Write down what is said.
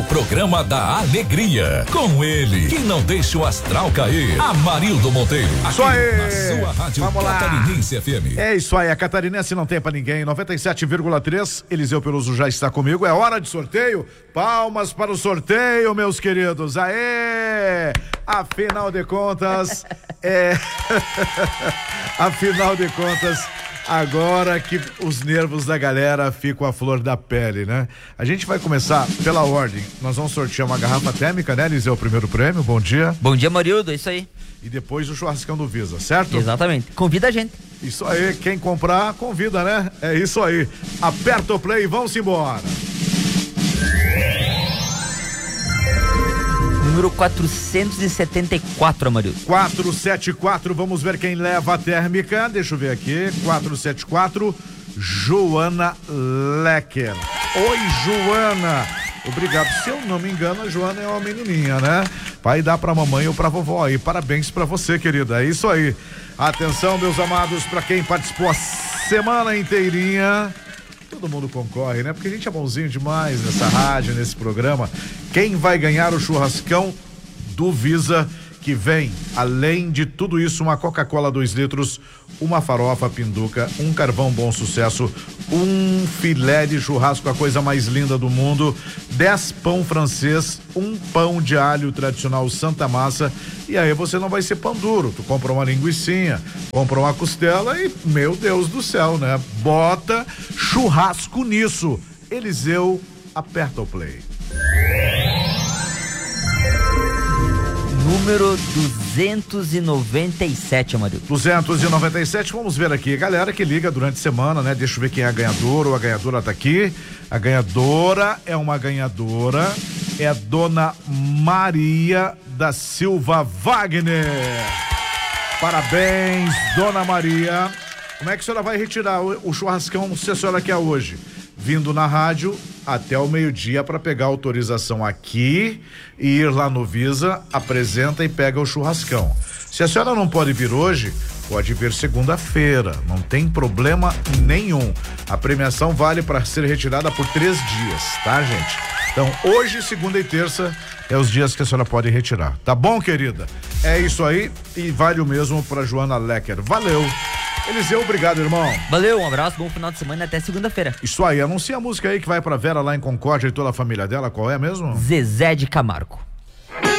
programa da alegria. Com ele, que não deixa o astral cair, Amarildo Monteiro. Isso aí. Na sua rádio Catarinense FM. É isso aí, a Catarinense não tem pra ninguém. 97,3. Eliseu Peluso já está comigo. É hora de sorteio. Palmas para o sorteio, meus queridos. Aê! Afinal de contas, afinal de contas, agora que os nervos da galera ficam à flor da pele, né? A gente vai começar pela ordem. Nós vamos sortear uma garrafa térmica, né, Eliseu? O primeiro prêmio. Bom dia. Bom dia, Marildo. É isso aí. E depois o churrascão do Visa, certo? Exatamente. Convida a gente. Isso aí. Quem comprar, convida, né? É isso aí. Aperta o play e vamos embora. Número 474, Amarildo. 474, vamos ver quem leva a térmica. Deixa eu ver aqui. 474, Joana Lecker. Oi, Joana. Obrigado. Se eu não me engano, a Joana é uma menininha, né? Vai dar pra mamãe ou pra vovó aí. Parabéns pra você, querida. É isso aí. Atenção, meus amados, pra quem participou a semana inteirinha. Todo mundo concorre, né? Porque a gente é bonzinho demais nessa rádio, nesse programa. Quem vai ganhar o churrascão do Visa, que vem, além de tudo isso, uma Coca-Cola 2 litros, uma farofa Pinduca, um carvão Bom Sucesso, um filé de churrasco, a coisa mais linda do mundo, 10 pão francês, um pão de alho tradicional Santa Massa, e aí você não vai ser pão duro, tu compra uma linguicinha, compra uma costela e, meu Deus do céu, né? Bota churrasco nisso. Eliseu, aperta o play. Número 297, Amarildo. 297, vamos ver aqui, galera que liga durante a semana, né? Deixa eu ver quem é a ganhadora, ou a ganhadora tá aqui. A ganhadora é uma ganhadora, é a dona Maria da Silva Wagner. Parabéns, dona Maria. Como é que a senhora vai retirar o churrascão se a senhora quer hoje? Vindo na rádio até o meio-dia para pegar a autorização aqui e ir lá no Visa, apresenta e pega o churrascão. Se a senhora não pode vir hoje, pode vir segunda-feira, não tem problema nenhum. A premiação vale para ser retirada por 3 dias, tá, gente? Então, hoje, segunda e terça, é os dias que a senhora pode retirar. Tá bom, querida? É isso aí e vale o mesmo para Joana Lecker. Valeu! Eliseu, obrigado, irmão. Valeu, um abraço, bom final de semana, até segunda-feira. Isso aí, anuncia a música aí que vai pra Vera lá em Concórdia e toda a família dela, qual é mesmo? Zezé de Camargo.